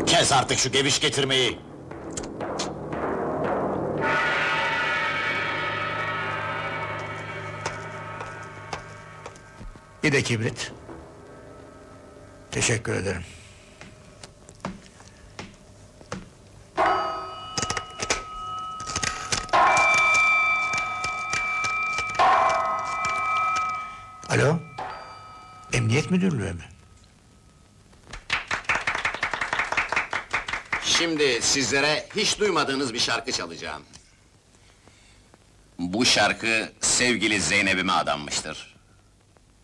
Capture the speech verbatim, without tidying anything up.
Kes artık şu geviş getirmeyi! Bir de kibrit. Teşekkür ederim. Alo? Emniyet müdürlüğü mü? Şimdi sizlere hiç duymadığınız bir şarkı çalacağım. Bu şarkı sevgili Zeynep'ime adanmıştır.